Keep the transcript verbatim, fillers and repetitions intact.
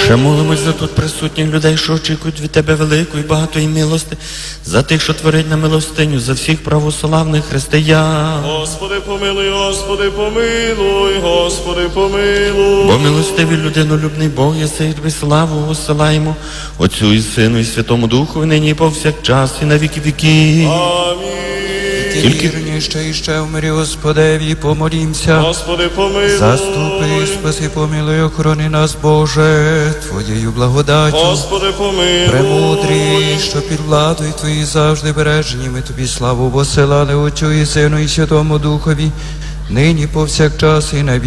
Ще молимось за тут присутніх людей, що очікують від Тебе великої, багатої милости, за тих, що творять на милостиню, за всіх православних християн. Господи, помилуй, Господи, помилуй, Господи, помилуй. Бо милостивий людинолюбний Бог, єси, тобі славу осилаємо, Отцю і Сину, і Святому Духу, і нині і повсякчас, і на віки віків. Амінь. Тільки вірні ще і ще в мирі Господеві, помолімся. Господи, помилуй. Заступи, спаси, помилуй, охорони нас, Боже, Твоєю благодаттю. Господи, помилуй. Премудрий, що під владою Твої завжди бережені, ми Тобі славу посилали Отцю і Сину і Святому Духові, нині повсякчас і на